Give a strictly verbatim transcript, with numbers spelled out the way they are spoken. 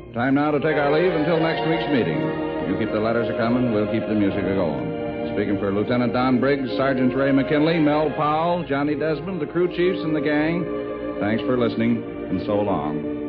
Time now to take our leave until next week's meeting. You keep the letters a-coming, we'll keep the music a-going. Speaking for Lieutenant Don Briggs, Sergeant Ray McKinley, Mel Powell, Johnny Desmond, the crew chiefs, and the gang, thanks for listening, and so long.